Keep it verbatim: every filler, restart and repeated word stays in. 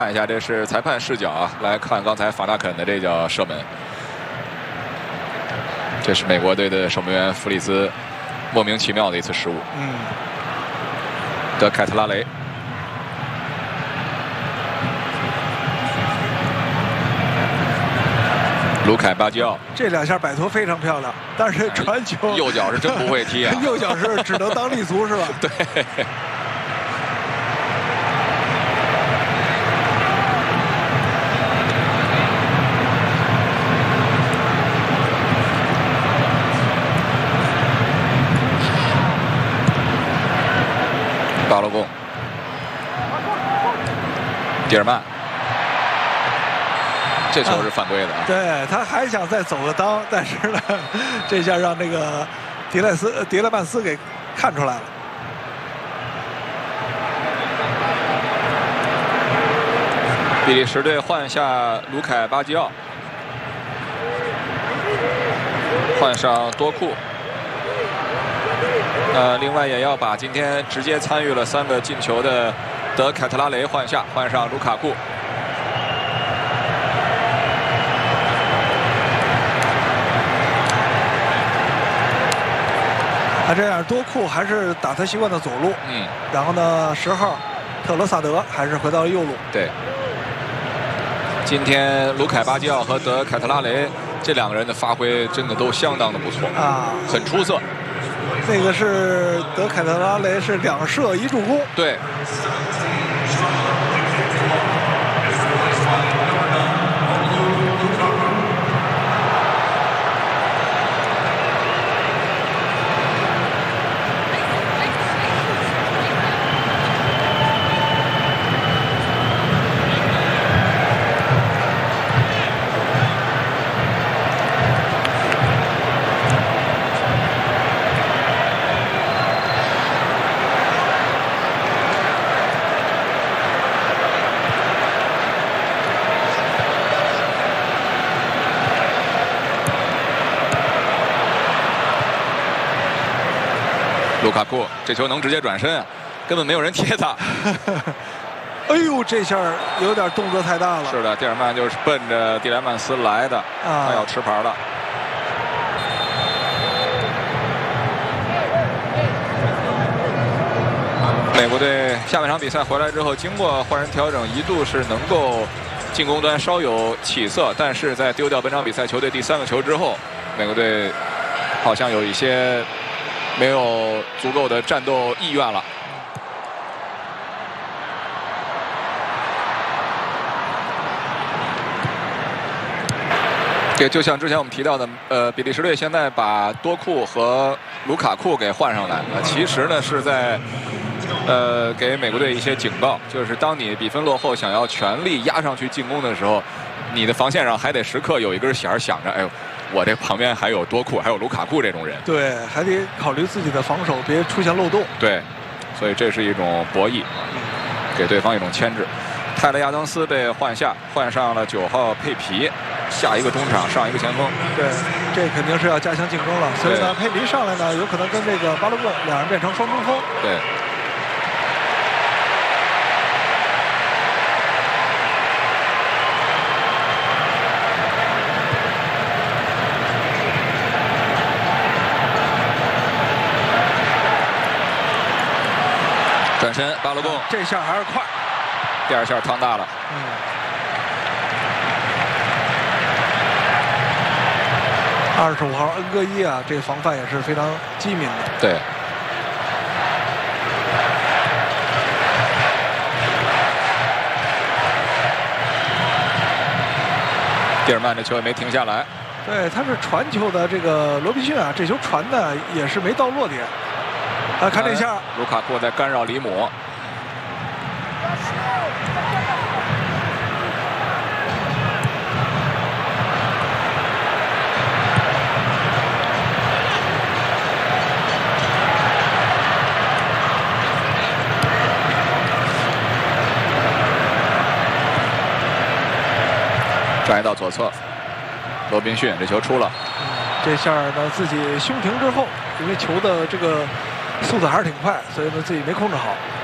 看一下，这是裁判视角啊，来看刚才法纳肯的这脚射门。这是美国队的守门员弗里兹莫名其妙的一次失误。 嗯， 德凯特拉雷。 卢凯巴基奥这两下摆脱非常漂亮，但是传球右脚是真不会踢啊！ 右脚是只能当立足是吧？ 对。巴洛贡，蒂尔曼。 这球是犯规的啊！ 对，他还想再走个裆，但是呢，这下让那个迪莱斯、迪莱曼斯给看出来了。 比利时队换下卢凯巴基奥，换上多库。呃，另外也要把今天直接参与了三个进球的德凯特拉雷换下，换上卢卡库。 他这样多库还是打他习惯的左路， 嗯， 然后呢，十号特罗萨德还是回到了右路。 对，今天卢凯巴基奥和德凯特拉雷这两个人的发挥真的都相当的不错啊， 很出色。 那个是德凯特拉雷是两射一助攻， 对。 卢卡库这球能直接转身啊，根本没有人贴他。 哎呦，这下有点动作太大了。 是的，蒂尔曼就是奔着蒂莱曼斯来的，啊、他要吃牌了。美国队下半场比赛回来之后，经过换人调整，一度是能够进攻端稍有起色，但是在丢掉本场比赛球队第三个球之后，美国队好像有一些。 没有足够的战斗意愿了。这就像之前我们提到的，呃，比利时队现在把多库和卢卡库给换上来，呃，其实呢是在呃给美国队一些警告，就是当你比分落后，想要全力压上去进攻的时候，你的防线上还得时刻有一根弦想着，哎呦。 我这旁边还有多库，还有卢卡库这种人， 对，还得考虑自己的防守，别出现漏洞。 对，所以这是一种博弈，给对方一种牵制。泰勒亚当斯被换下，换上了九号佩皮，下一个中场上一个前锋。 对，这肯定是要加强进攻了。所以呢，佩皮上来呢，有可能跟这个巴洛贡两人变成双中锋。 对。 转身，巴洛贡这下还是快， 第二下趟大了。 嗯。二十五号恩戈伊啊，这个防范也是非常机敏的。 对。蒂尔曼这球也没停下来。 对，他是传球的这个罗宾逊啊，这球传的也是没到落点。 啊，看这下， 卢卡库在干扰里姆。转移到左侧，罗宾逊这球出了。 这下呢，自己胸停之后，因为球的这个速度还是挺快，所以呢自己没控制好。